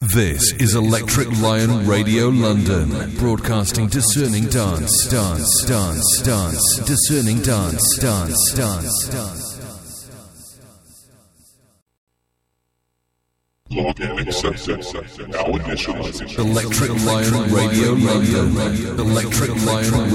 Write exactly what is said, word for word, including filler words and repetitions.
This is Electric Lion Radio London, broadcasting discerning dance, dance, dance, dance, discerning dance, dance, dance, dance. Login accepted. Now initializing. Electric Lion Radio London. Electric Lion